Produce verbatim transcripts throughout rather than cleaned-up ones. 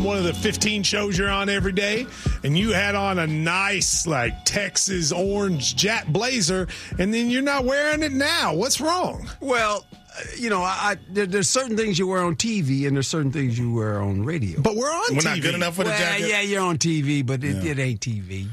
One of the fifteen shows you're on every day, and you had on a nice, like, Texas orange jet blazer, and then you're not wearing it now. What's wrong? Well, you know, I, I there, there's certain things you wear on T V, and there's certain things you wear on radio. But we're on We're T V. not good enough for the well, jacket? yeah, you're on T V, but it, Yeah. it ain't T V.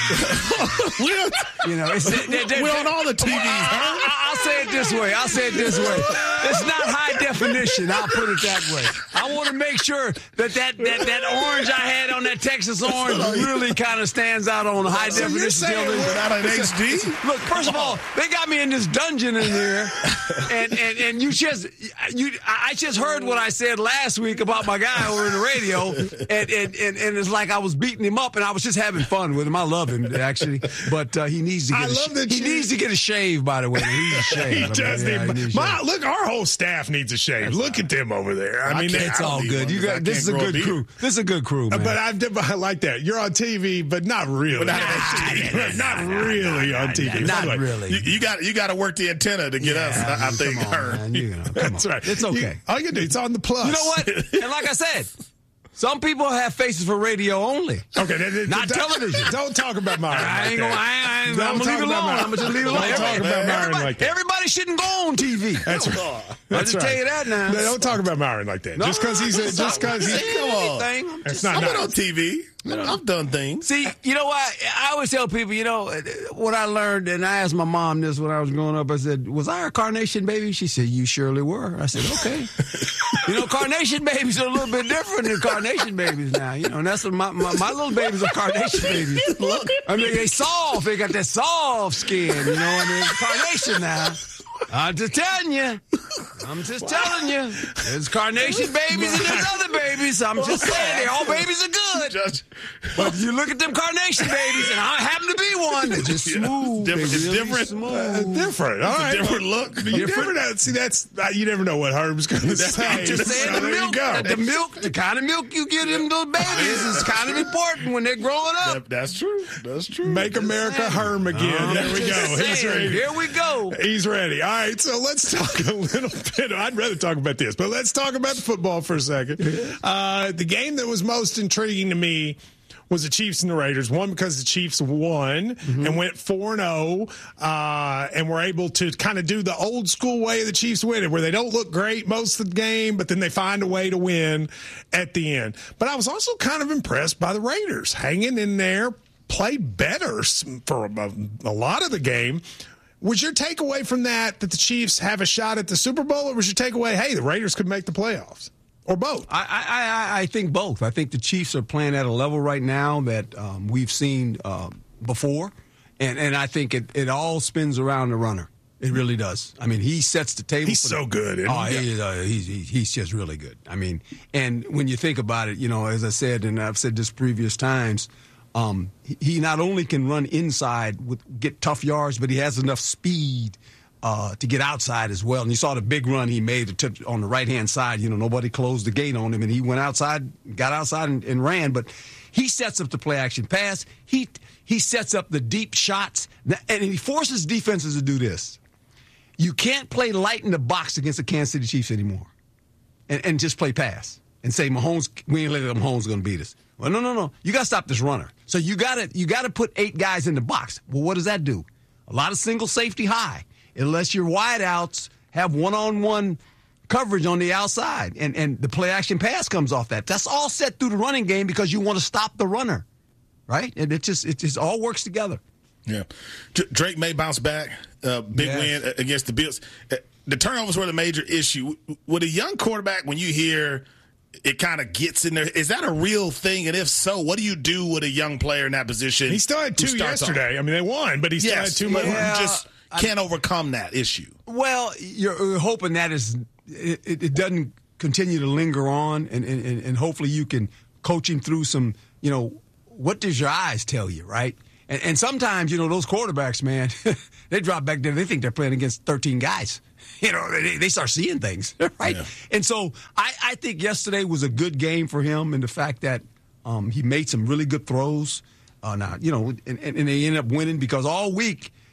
We're, You know, it's, it, it, we're on all the T Vs, huh? I, I'll say it this way. I'll say it this way. It's not high definition. I'll put it that way. I want to make sure that that, that, that orange I had on that Texas orange really kind of stands out on the high So you're definition saying television. we're Not an H D? Look, first of all, they got me in this dungeon in here, and, and, and you just you I just heard what I said last week about my guy over in the radio, and and, and, and it's like I was beating him up, and I was just having fun with him. I love him actually, but uh, he needs to get I a, love that he you- needs to get a shave. By the way, he needs a shave. He I mean, does yeah, need, he needs a my, shave. look, our whole staff needs a shave. Look at them over there. I, I mean, can't- they- It's I don't all need good. one You because I got this can't is a grow a good beard. crew. This is a good crew, man. But I've, I like that. You're on T V, but not really. But not H D. not really on T V. not By the way, really. You, you got you got to work the antenna to get us, Yeah, I, I mean, think, come on, heard. man. You know, come That's on. right. It's okay. You, all you can do, it's on the plus. You know what? And like I said, some people have faces for radio only. Okay, th- th- Not th- television. Don't talk about Myron. I like ain't gonna. that. I ain't, Don't I'm gonna talk leave it about alone. Myron. I'm gonna just leave it alone. Don't talk Everybody- about Myron everybody, like that. everybody shouldn't go on T V. That's right. I'll That's just right. tell you that now. No, don't talk about Myron like that. No, just because he's a, just because he's. Come on. Anything. I'm It's just- not I've been nice. on T V. I've done things. See, you know what? I always tell people, you know, what I learned, and I asked my mom this when I was growing up. I said, was I a carnation baby? She said, you surely were. I said, okay. You know, carnation babies are a little bit different than carnation babies now. You know, and that's what my, my, my little babies are carnation babies. I mean, they soft. They got that soft skin, you know, I mean, carnation now. I'm just telling you. I'm just telling you. There's carnation babies and there's other babies. I'm just saying, they all babies are good. Judge. But you look at them carnation babies, and I happen to be one. They're just smooth. Different- They it's really different. Smooth. Uh, different. All It's a right. different look. You never know. See, that's uh, you never know what Herb's going to say. I'm just saying So the there you milk, go. the milk, the kind of milk you get them little babies is kind of important when they're growing up. That- that's true. That's true. Make America Herm again. I'm there we just go. He's saying, ready. Here we go. He's ready. All right, so let's talk a little bit. I'd rather talk about this, but let's talk about the football for a second. Uh, the game that was most intriguing to me was the Chiefs and the Raiders. One, because the Chiefs won mm-hmm. and went four and oh uh, and were able to kind of do the old school way of the Chiefs winning, where they don't look great most of the game, but then they find a way to win at the end. But I was also kind of impressed by the Raiders hanging in there, played better for a, a lot of the game. Was your takeaway from that that the Chiefs have a shot at the Super Bowl, or was your takeaway, hey, the Raiders could make the playoffs? Or both? I, I, I think both. I think the Chiefs are playing at a level right now that um, we've seen uh, before, and, and I think it, it all spins around the runner. It really does. I mean, he sets the table. He's for so the, good. Isn't oh, he? he, uh, he's, he, he's just really good. I mean, and when you think about it, you know, as I said, and I've said this previous times, um, he, he not only can run inside with get tough yards, but he has enough speed Uh, to get outside as well. And you saw the big run he made to, on the right-hand side. You know, nobody closed the gate on him, and he went outside, got outside and, and ran. But he sets up the play-action pass. He he sets up the deep shots, and he forces defenses to do this. You can't play light in the box against the Kansas City Chiefs anymore and, and just play pass and say, Mahomes, we ain't letting Mahomes going to beat us. Well, no, no, no. You got to stop this runner. So you got to you got to put eight guys in the box. Well, what does that do? A lot of single safety high. Unless your wideouts have one-on-one coverage on the outside, and, and the play-action pass comes off that. That's all set through the running game because you want to stop the runner, right? And it just it just all works together. Yeah, D- Drake may bounce back. Uh, big Yes. win against the Bills. Uh, the turnovers were the major issue. With a young quarterback, when you hear it kind of gets in there, is that a real thing? And if so, what do you do with a young player in that position? He still had who two starts yesterday. off? I mean, they won, but he still Yes, had two more. Yeah. who just can't overcome that issue. Well, you're, you're hoping that is it, it, it doesn't continue to linger on, and, and, and hopefully you can coach him through some, you know, what does your eyes tell you, right? And, and sometimes, you know, those quarterbacks, man, they drop back there, they think they're playing against thirteen guys. You know, they, they start seeing things, right? Yeah. And so I, I think yesterday was a good game for him in the fact that um, he made some really good throws. Uh, now, you know, and, and they ended up winning because all week,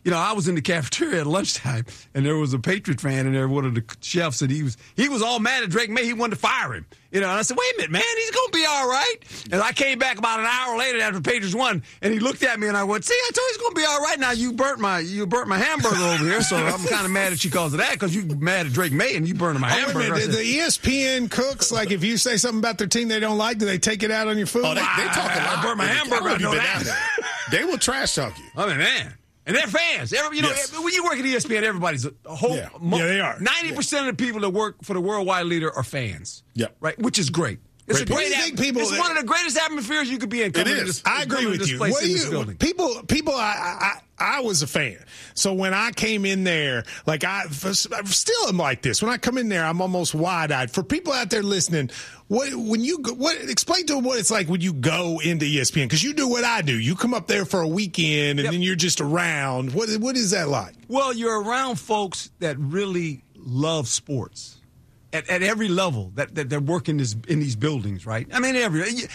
you know, I was in the cafeteria at lunchtime, and there was a Patriot fan in there, one of the chefs, and he was he was all mad at Drake May. He wanted to fire him. You know, and I said, wait a minute, man, he's going to be all right. And I came back about an hour later after the Patriots won, and he looked at me, and I went, see, I told you he's going to be all right. Now, you burnt my you burnt my hamburger over here, so I'm kind of mad that you calls it that because you mad at Drake May, and you burned my Oh, hamburger. wait a minute. The, the E S P N cooks, like, if you say something about their team they don't like, do they take it out on your food? Oh, they, they talk a lot. I burnt my hamburger. I know that. They will trash talk you. I mean, man. And they're fans. Every, you know, Yes. when you work at E S P N, everybody's a whole. Yeah. Mo- Yeah, they are. ninety percent of the people that work for the worldwide leader are fans. Yep. Right, which is great. It's Great a great. people. At- Think people- it's one of the greatest atmospheres you could be in. Coming It to is. this- I agree coming to with this you. place What in do this you building. people, people, I, I, I was a fan. So when I came in there, like I, I still am like this. When I come in there, I'm almost wide eyed. For people out there listening, what when you go, what explain to them what it's like when you go into E S P N because you do what I do. You come up there for a weekend and Yep. then you're just around. What what is that like? Well, you're around folks that really love sports. At, at every level that, that they're working this, in these buildings, right? I mean, every you,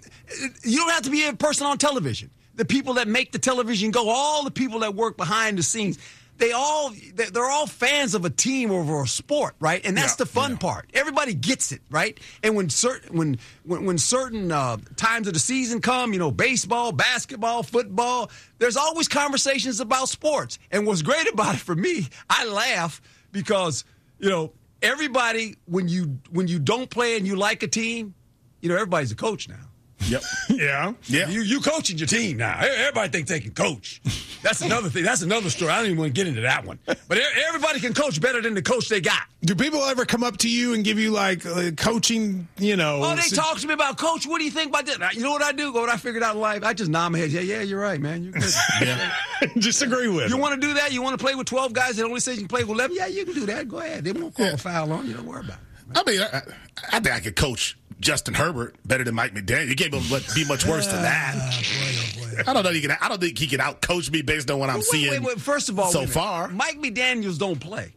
you don't have to be a person on television. The people that make the television go, all the people that work behind the scenes, they all they're all fans of a team or a sport, right? And that's Yeah, the fun yeah. part. Everybody gets it, right? And when certain when when, when certain uh, times of the season come, you know, baseball, basketball, football, there's always conversations about sports. And what's great about it for me, I laugh because you know. Everybody, when you when you don't play and you like a team, you know everybody's a coach now. Yep. Yeah, Yeah. You you coaching your team now. Everybody thinks they can coach. That's another thing. That's another story. I don't even want to get into that one. But everybody can coach better than the coach they got. Do people ever come up to you and give you like uh, coaching? You know, Oh, they s- talk to me about, Coach, what do you think about this? You know what I do? What I figured out in life? I just nod my head. Yeah, yeah, you're right, man. You're good. Yeah. just agree with. You them. want to do that? You want to play with twelve guys that only says you can play with eleven? Yeah, you can do that. Go ahead. They won't call Yeah. a foul on you. Don't worry about it. I mean, I, I think I could coach Justin Herbert better than Mike McDaniel. You can't be much worse than that. I don't know. He can, I don't think he can out coach me based on what I'm Wait, seeing. wait, wait. First of all, so wait a minute. far, Mike McDaniels don't play.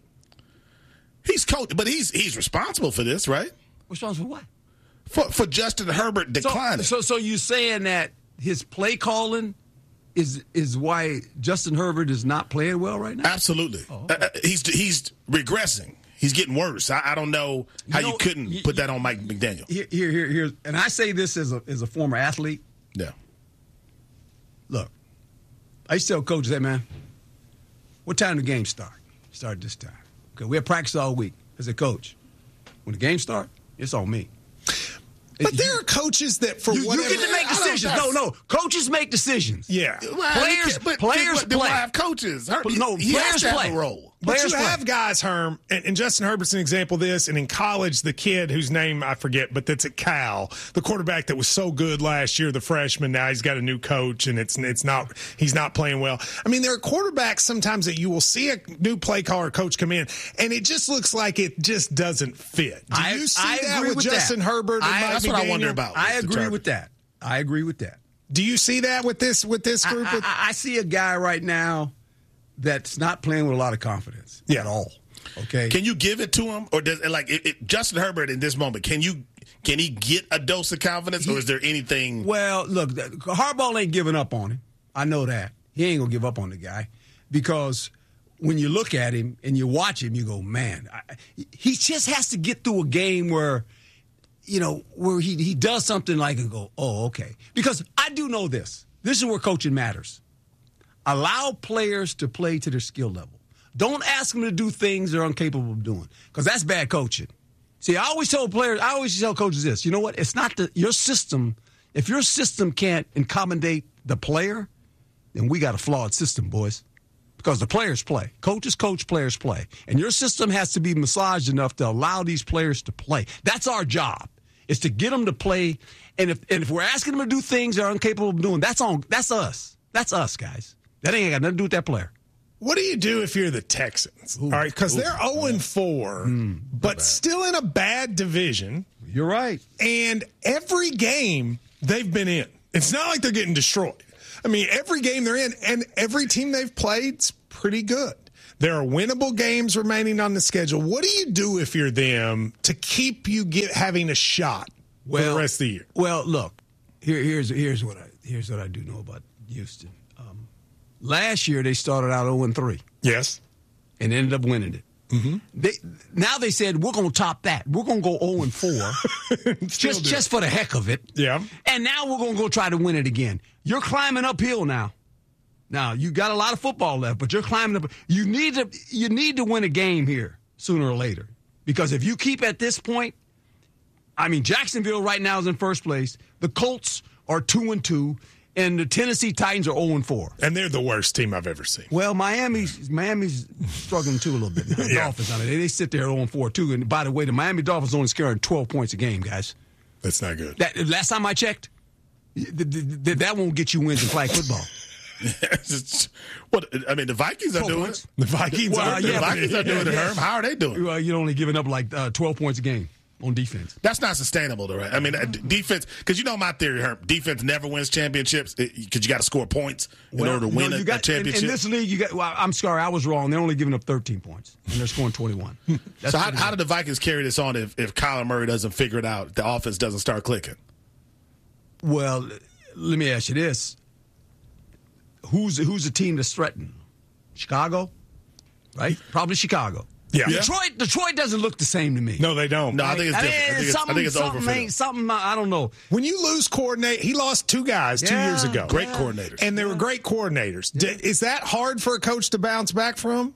he's coach, but he's he's responsible for this, right? Responsible for what? For for Justin Herbert So, declining. so, so you saying that his play calling is is why Justin Herbert is not playing well right now? Absolutely, Oh, uh, uh, he's he's regressing. He's getting worse. I, I don't know how You you, know, couldn't you- put that on Mike McDaniel. Here, here, here, here, and I say this as a as a former athlete. Yeah. Look, I used to tell coaches, "Hey, man, what time the game start? Start this time. Okay, we have practice all week." As a coach, when the game start, it's on me. But You- there are coaches that, for You, you whatever, get to make I don't- decisions. No, no. Coaches make decisions. Yeah. Well, Players- he can't- but, players but, then why play. have coaches? Her, No, he players has to play. have a role. But Players you play. have guys, Herm, and, and Justin Herbert's an example of this. And in college, the kid whose name I forget, but that's at Cal, the quarterback that was so good last year, the freshman. Now he's got a new coach, and it's it's not he's not playing well. I mean, there are quarterbacks sometimes that you will see a new play caller or coach come in, and it just looks like it just doesn't fit. Do I- you see I that agree with, with Justin that. Herbert? And I- Mike That's what I McDaniel? wonder about. I with the agree Chargers. with that. I agree with that. Do you see that with this with this group? I, with, I, I see a guy right now that's not playing with a lot of confidence Yeah. at all. Okay. Can you give it to him, or does like it, it, Justin Herbert in this moment? Can you can he get a dose of confidence, or is there anything? Well, look, th- Harbaugh ain't giving up on him. I know that. He ain't going to give up on the guy because when you look at him and you watch him, you go, man, I, he just has to get through a game where, you know, where he, he does something like and go, oh, okay. Because I do know this. This is where coaching matters. Allow players to play to their skill level. Don't ask them to do things they're incapable of doing because that's bad coaching. See, I always tell players, I always tell coaches this. You know what? It's not the, your system. If your system can't accommodate the player, then we got a flawed system, boys. Because the players play. Coaches coach, players play. And your system has to be massaged enough to allow these players to play. That's our job, is to get them to play. And if and if we're asking them to do things they're incapable of doing, that's on. That's us. That's us, guys. That ain't got nothing to do with that player. What do you do if you're the Texans? All right, because they're oh and four, but still in a bad division. You're right. And every game they've been in, it's not like they're getting destroyed. I mean, every game they're in, and every team they've played's pretty good. There are winnable games remaining on the schedule. What do you do if you're them to keep you get having a shot for the rest of the year? Well, look, here, here's here's what I here's what I do know about Houston. Um, Last year they started out oh and three. Yes. And ended up winning it. Mm-hmm. They now they said we're going to top that. We're going to go oh and four, just just for the heck of it. Yeah. And now we're going to go try to win it again. You're climbing uphill now. Now you got a lot of football left, but you're climbing up. You need to you need to win a game here sooner or later, because if you keep at this point, I mean Jacksonville right now is in first place. The Colts are two and two. And the Tennessee Titans are oh and four. And they're the worst team I've ever seen. Well, Miami's Miami's struggling too a little bit. The yeah. Dolphins, I mean, they, they sit there oh and four too. And by the way, the Miami Dolphins only scoring twelve points a game, guys. That's not good. That, last time I checked, th- th- th- that won't get you wins in flag football. What I mean, the Vikings are twelve doing points. it. The Vikings Well, are yeah, The Vikings are doing it, yeah. Herm. How are they doing? Well, you're only giving up like uh, twelve points a game on defense. That's not sustainable, though, right? I mean, d- defense, because you know my theory, Herm. Defense never wins championships because you got to score points in Well, order to win no, a, you got, a championship. In, in this league, you got. Well, I'm sorry, I was wrong. They're only giving up thirteen points, and they're scoring twenty-one. That's so how, pretty how good. do the Vikings carry this on if, if Kyler Murray doesn't figure it out, the offense doesn't start clicking? Well, let me ask you this: Who's who's the team that's threatened? Chicago, right? Probably Chicago. Yeah. Yeah. Detroit. Detroit doesn't look the same to me. No, they don't. No, I think it's I mean, different. I think it's, I something, think it's over something for them. ain't- Something I don't know. When you lose coordinate, he lost two guys two Yeah. years ago. Great coordinators. And they were great coordinators. D- Is that hard for a coach to bounce back from?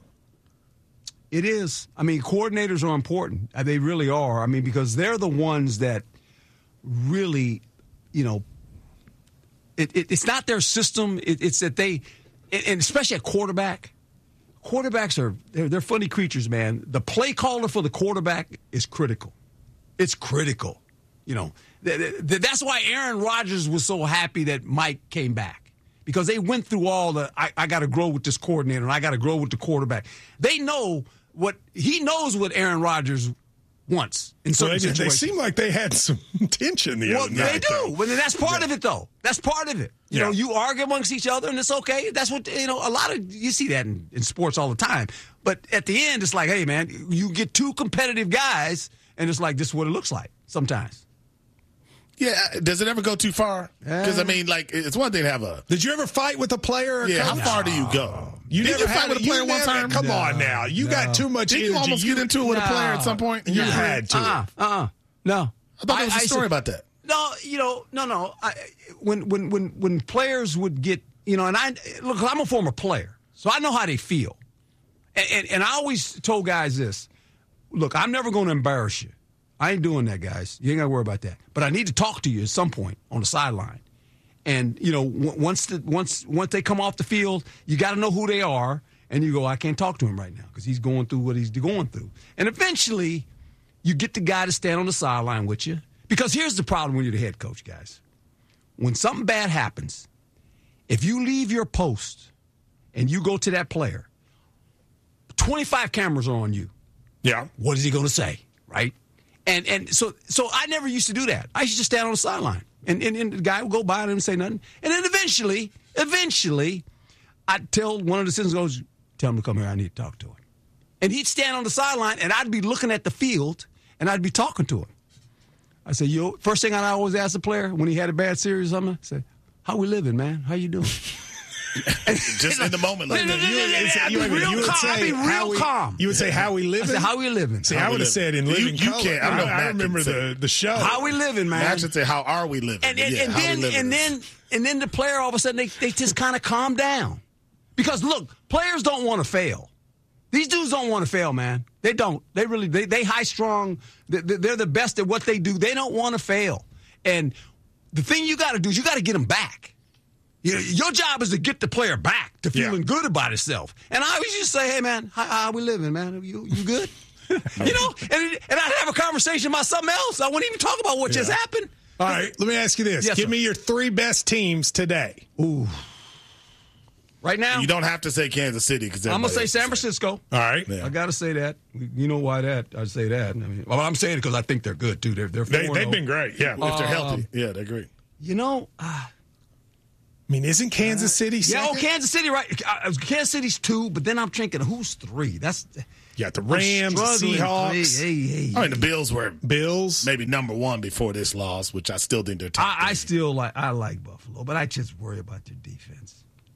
It is. I mean, coordinators are important. Uh, They really are. I mean, because they're the ones that really, you know, it, it, it's not their system. It, it's that they, and especially a quarterback. Quarterbacks are they're, they're funny creatures, man. The play caller for the quarterback is critical. It's critical. You know, th- th- that's why Aaron Rodgers was so happy that Mike came back, because they went through all the I, I got to grow with this coordinator and I got to grow with the quarterback. They know what he knows what Aaron Rodgers wants in Well, certain they, they situations. seem like they had some tension the Well, other they night. do. though. But that's part of it, though. That's part of it. You Yeah. know, you argue amongst each other, and it's okay. That's what, you know, a lot of, you see that in, in sports all the time. But at the end, it's like, hey, man, you get two competitive guys, and it's like, this is what it looks like sometimes. Yeah, does it ever go too far? Because, Uh, I mean, like, it's one thing to have a. Did you ever fight with a player? Or Yeah, how coach? far do you go? You Did never you had fight with a you player one never- time? Come No, on now. You no. got too much Did energy. you almost get into it with a player at some point? You Yeah. had to. Uh-uh, uh-uh. No. I thought there was a a story about that. No, you know, no, no. I, when when when when players would get, you know, and I look, I'm a former player, so I know how they feel, and and, and I always told guys this: look, I'm never going to embarrass you. I ain't doing that, guys. You ain't got to worry about that. But I need to talk to you at some point on the sideline, and you know, w- once the once once they come off the field, you got to know who they are, and you go, I can't talk to him right now because he's going through what he's going through, and eventually, you get the guy to stand on the sideline with you. Because here's the problem when you're the head coach, guys. When something bad happens, if you leave your post and you go to that player, twenty-five cameras are on you. Yeah. What is he going to say, right? And and so so I never used to do that. I used to just stand on the sideline, and, and, and the guy would go by and say nothing. And then eventually, eventually, I'd tell one of the assistants, goes, tell him to come here, I need to talk to him. And he'd stand on the sideline, and I'd be looking at the field, and I'd be talking to him. I said, yo, first thing I always ask the player when he had a bad series or something, I said, how we living, man? How you doing? Just in the moment. Like No, no, that. no, no, no, It's- I'd you be would- real you would calm. I'd say be real how we- calm. You would say how we I living. said, how we living? See, How I we would have living. said in You- living you color. can't- I know I, Matt I can remember say the, the show. How we living, man? I should say, how are we living? And, and, yeah, and how we then living and is- then and then the player all of a sudden they, they just kind of calm down. Because look, players don't want to fail. These dudes don't want to fail, man. They don't. They really they they high strong. They, they're the best at what they do. They don't want to fail. And the thing you got to do is you got to get them back. You know, your job is to get the player back to feeling Yeah. good about himself. And I always just say, hey, man, how, how we living, man? You you good? you know, and and I'd have a conversation about something else. I wouldn't even talk about what just happened. All right, let me ask you this. Yes, Give sir. me your three best teams today. Ooh. Right now, You don't have to say Kansas City because I'm going to say San Francisco. All right. Yeah. I got to say that. You know why that? I say that. I mean, well, I'm saying it because I think they're good, too. They're, they're They, four they've oh. been great, yeah. If they're Um, healthy, yeah, they're great. You know, uh, I mean, isn't Kansas City yeah, second? oh, Kansas City, right. Uh, Kansas City's two, but then I'm thinking, who's three? That's You got the Rams, the struggling. Seahawks, Hey, hey, hey. I mean, the Bills were Bills. maybe number one before this loss, which I still think they're top I, I three. still like I like Buffalo, but I just worry about their defense.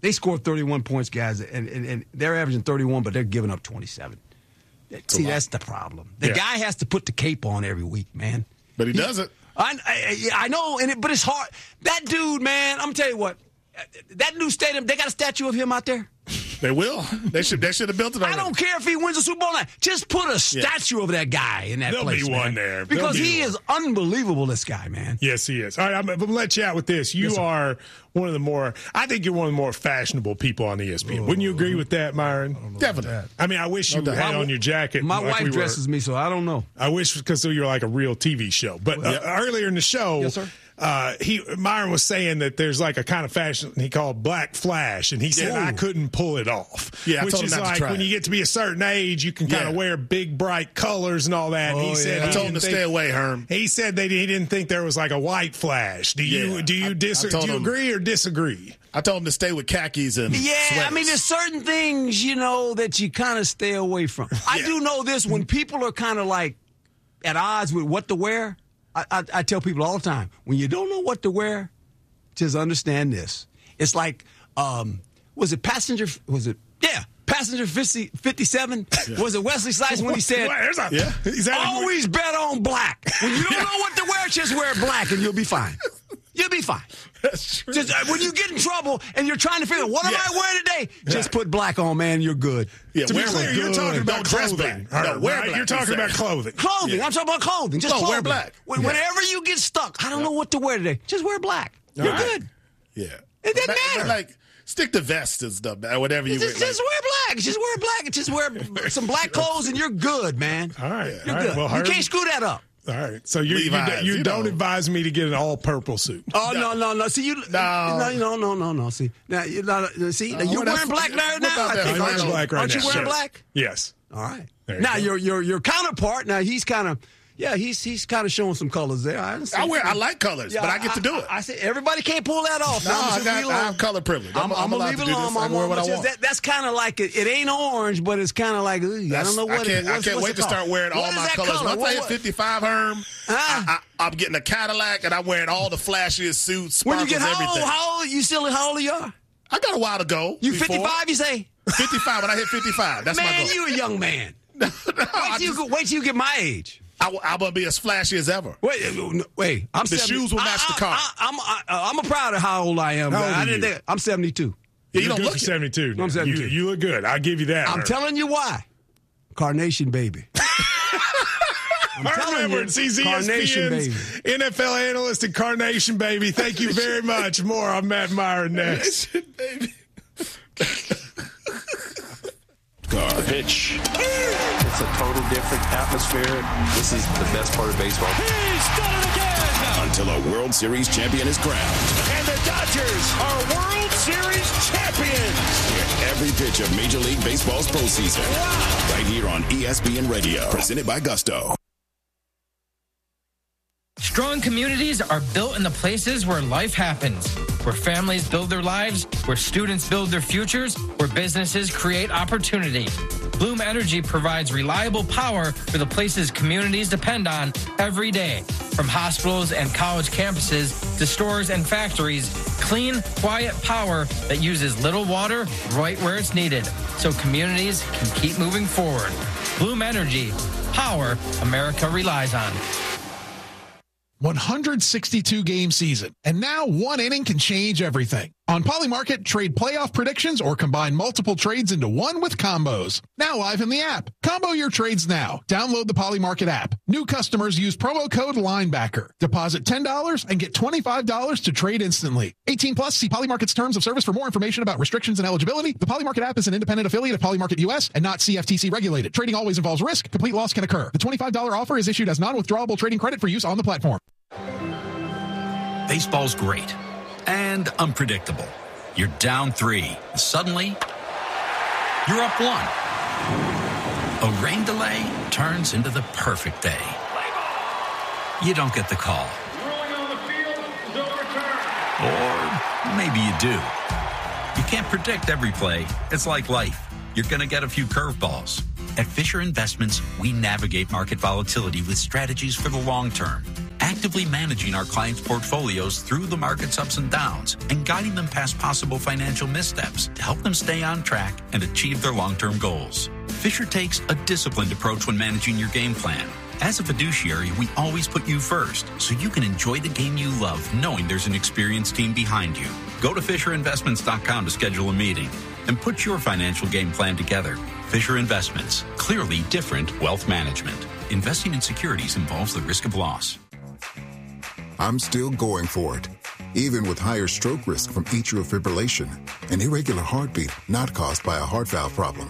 They scored thirty-one points, guys, and, and, and they're averaging thirty-one, but they're giving up twenty-seven. See, that's the problem. The yeah. guy has to put the cape on every week, man. But he, he does it. I, I, I know, and it, but it's hard. That dude, man, I'm going to tell you what. That new stadium, they got a statue of him out there? They will. They should They should have built it already. I don't care if he wins the Super Bowl. Just put a statue yeah. of that guy in that There'll place, be man. one there. Because be he one. is unbelievable, this guy, man. Yes, he is. All right, I'm, I'm going to let you out with this. You yes, are one of the more, I think you're one of the more fashionable people on E S P N. Oh, Wouldn't you agree with that, Myron? Definitely. I mean, I wish you no had on your jacket. My like wife we dresses me, so I don't know. I wish because you're like a real T V show. But uh, yep. earlier in the show, yes, sir. Uh, he Myron was saying that there's like a kind of fashion he called Black Flash, and he said yeah. I couldn't pull it off. Yeah, which is like when it. you get to be a certain age, you can kind of yeah. wear big bright colors and all that. Oh, and he said yeah. he I told him to think, stay away, Herm. He said that he didn't think there was like a white Flash. Do you yeah. do you dis- do you him, agree or disagree? I told him to stay with khakis and yeah. sweaters. I mean, there's certain things you know that you kind of stay away from. yeah. I do know this: when people are kind of like at odds with what to wear. I, I, I tell people all the time, when you don't know what to wear, just understand this. It's like, um, was it Passenger, was it, yeah, Passenger fifty, fifty-seven? Yeah. Was it Wesley Snipes when he said, a, yeah. always bet on black. When you don't know what to wear, just wear black and you'll be fine. You'll be fine. That's true. Just, uh, when you get in trouble and you're trying to figure out, what am yeah. I wearing today? Yeah. Just put black on, man. You're good. Yeah, to be clear, you're talking about Don't clothing. Right, no, wear right? black. You're talking about clothing. Clothing. Yeah. I'm talking about clothing. Just no, clothing. wear black. When, yeah. Whenever you get stuck, I don't yeah. know what to wear today. Just wear black. All you're right. good. Yeah. It doesn't matter. Like, stick to vests and stuff, whatever you just, wear. Just like, wear black. Just wear black. Just wear some black clothes and you're good, man. All right. You're all good. right. Well, you can't screw that up. All right, so you you, Levi's, you, you don't know. advise me to get an all purple suit. Oh no no no! See you no no no no no no. See now you not see uh, you're wearing black now. now I think, I'm wearing black right Aren't now. you wearing sure. black? Yes. All right. You now go. your your your counterpart now he's kind of yeah he's he's kind of showing some colors there. I, I wear I like colors, yeah, but I get I, to do it. I, I say everybody can't pull that off. No, I, got, I have color privilege. I'm, I'm, I'm, I'm allowed leave to it do alone. this. I wear what I want. That, that's kind of like it, it ain't orange, but it's kind of like ugh, I don't know what I can't, it is. I can't wait to start wearing all my colors. Color? Once what, I hit fifty-five, Herm, huh? I, I, I'm getting a Cadillac and I'm wearing all the flashiest suits, when you sparkles, get how everything. old? How old? You still how old you are? I got a while to go. You before. fifty-five? You say? fifty-five. When I hit fifty-five, that's man, my goal. you a young man. no, wait, till just, you, wait till you get my age. I, I'm gonna be as flashy as ever. Wait, wait. I'm the seventy, shoes will match I, the car. I, I, I'm I, I'm proud of how old I am. How old I are didn't you? think, I'm seventy-two. Yeah, you You're don't good look for it. seventy-two. I'm seventy-two. You, you look good. I'll give you that. I'm Herm. telling you why. Carnation baby. I'm I telling remember you, it's E S P Carnation N's baby. N F L analyst and Carnation baby. Thank you very much. More on Matt Myron next. Baby. Gar. Pitch. It's a total different atmosphere. This is the best part of baseball. He's done it again! Until a World Series champion is crowned. And the Dodgers are World Series champions! Hear every pitch of Major League Baseball's postseason. Wow. Right here on E S P N Radio. Presented by Gusto. Strong communities are built in the places where life happens, where families build their lives, where students build their futures, where businesses create opportunity. Bloom Energy provides reliable power for the places communities depend on every day. From hospitals and college campuses to stores and factories, clean, quiet power that uses little water right where it's needed, so communities can keep moving forward. Bloom Energy, power America relies on. one hundred sixty-two game season, and now one inning can change everything. On Polymarket, trade playoff predictions or combine multiple trades into one with combos. Now live in the app. Combo your trades now. Download the Polymarket app. New customers use promo code LINEBACKER. Deposit ten dollars and get twenty-five dollars to trade instantly. eighteen plus, see Polymarket's terms of service for more information about restrictions and eligibility. The Polymarket app is an independent affiliate of Polymarket U S and not C F T C regulated. Trading always involves risk. Complete loss can occur. The twenty-five dollars offer is issued as non-withdrawable trading credit for use on the platform. Baseball's great and unpredictable. You're down three. Suddenly, you're up one. A rain delay turns into the perfect day. You don't get the call. Or maybe you do. You can't predict every play. It's like life. You're going to get a few curveballs. At Fisher Investments, we navigate market volatility with strategies for the long term. actively managing our clients' portfolios through the market's ups and downs and guiding them past possible financial missteps to help them stay on track and achieve their long-term goals. Fisher takes a disciplined approach when managing your game plan. As a fiduciary, we always put you first, so you can enjoy the game you love, knowing there's an experienced team behind you. Go to Fisher Investments dot com to schedule a meeting and put your financial game plan together. Fisher Investments, clearly different wealth management. Investing in securities involves the risk of loss. I'm still going for it, even with higher stroke risk from atrial fibrillation, an irregular heartbeat not caused by a heart valve problem.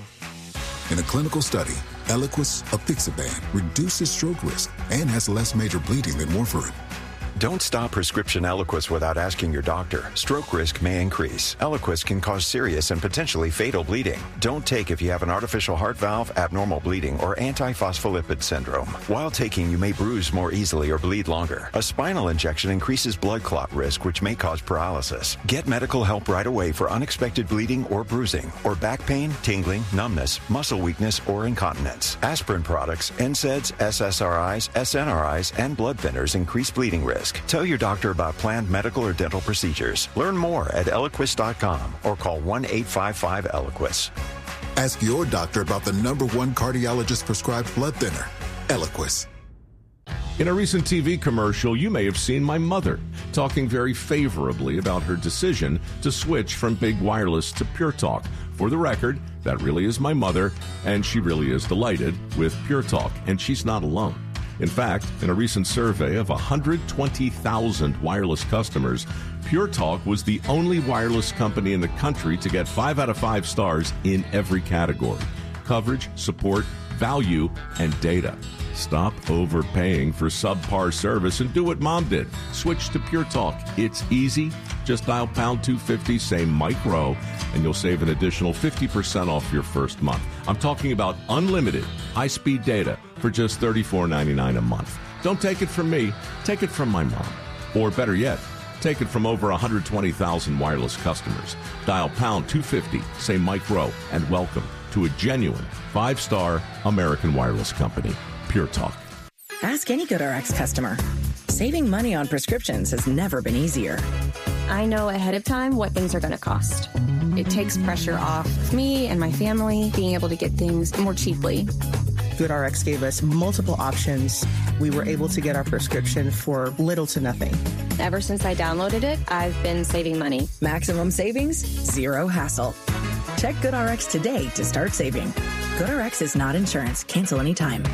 In a clinical study, Eliquis apixaban reduces stroke risk and has less major bleeding than warfarin. Don't stop prescription Eliquis without asking your doctor. Stroke risk may increase. Eliquis can cause serious and potentially fatal bleeding. Don't take if you have an artificial heart valve, abnormal bleeding, or antiphospholipid syndrome. While taking, you may bruise more easily or bleed longer. A spinal injection increases blood clot risk, which may cause paralysis. Get medical help right away for unexpected bleeding or bruising, or back pain, tingling, numbness, muscle weakness, or incontinence. Aspirin products, N SAIDs, S S R Is, S N R Is, and blood thinners increase bleeding risk. Tell your doctor about planned medical or dental procedures. Learn more at Eliquis dot com or call one eight five five Eliquis. Ask your doctor about the number one cardiologist prescribed blood thinner, Eliquis. In a recent T V commercial, you may have seen my mother talking very favorably about her decision to switch from Big Wireless to Pure Talk. For the record, that really is my mother, and she really is delighted with Pure Talk, and she's not alone. In fact, in a recent survey of one hundred twenty thousand wireless customers, Pure Talk was the only wireless company in the country to get five out of five stars in every category: coverage, support, value, and data. Stop overpaying for subpar service and do what Mom did. Switch to Pure Talk. It's easy. Just dial pound two fifty, say micro, and you'll save an additional fifty percent off your first month. I'm talking about unlimited high-speed data for just thirty-four ninety-nine a month. Don't take it from me. Take it from my mom. Or better yet, take it from over one hundred twenty thousand wireless customers. Dial pound two fifty, say micro, and welcome to a genuine five-star American wireless company, Pure Talk. Ask any GoodRx customer. Saving money on prescriptions has never been easier. I know ahead of time what things are going to cost. It takes pressure off me and my family being able to get things more cheaply. GoodRx gave us multiple options. We were able to get our prescription for little to nothing. Ever since I downloaded it, I've been saving money. Maximum savings, zero hassle. Check GoodRx today to start saving. GoodRx is not insurance. Cancel anytime.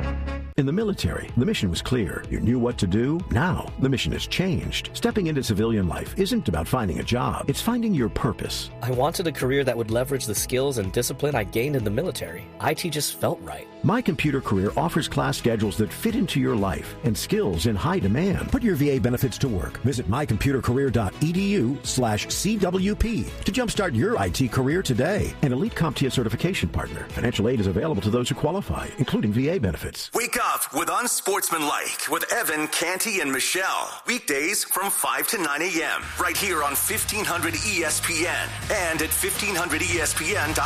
In the military, the mission was clear. You knew what to do. Now, the mission has changed. Stepping into civilian life isn't about finding a job. It's finding your purpose. I wanted a career that would leverage the skills and discipline I gained in the military. I T just felt right. My Computer Career offers class schedules that fit into your life and skills in high demand. Put your V A benefits to work. Visit my computer career dot e d u slash C W P to jumpstart your I T career today. An Elite CompTIA certification partner. Financial aid is available to those who qualify, including V A benefits. Wake up with Unsportsmanlike with Evan, Canty, and Michelle. Weekdays from five to nine a.m. right here on fifteen hundred E S P N and at fifteen hundred E S P N dot com.